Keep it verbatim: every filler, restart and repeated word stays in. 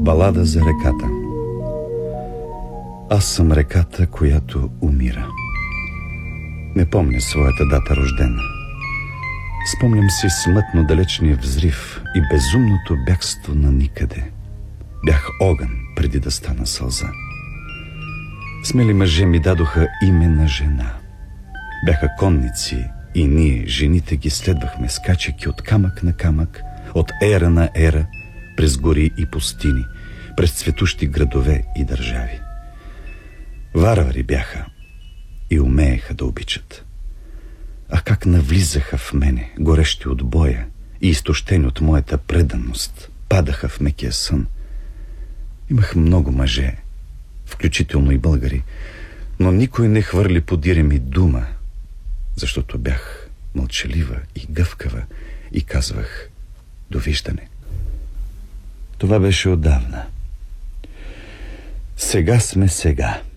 Балада за реката. Аз съм реката, която умира. Не помня своята дата рождена. Спомням си смътно далечния взрив и безумното бягство на никъде. Бях огън преди да стана сълза. Смели мъже ми дадоха име на жена. Бяха конници и ние, жените, ги следвахме, скачайки от камък на камък, от ера на ера, през гори и пустини, през цветущи градове и държави. Варвари бяха и умееха да обичат. А как навлизаха в мене, горещи от боя и изтощени от моята преданост, падаха в мекия сън. Имах много мъже, включително и българи, но никой не хвърли подире ми дума, защото бях мълчалива и гъвкава и казвах довиждане. Това беше отдавна. Сега сме сега.